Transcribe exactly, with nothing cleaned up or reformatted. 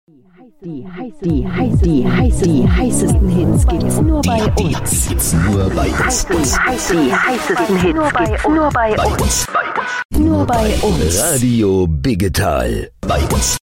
Die, heiß, die, heiß, die, heiß, die heißesten Hits gibt's nur bei uns. Gibt's nur bei uns. Die, heiß, die heißesten Hits gibt's nur bei uns. Bei uns. Nur bei uns. Radio Biggetal. Bei uns.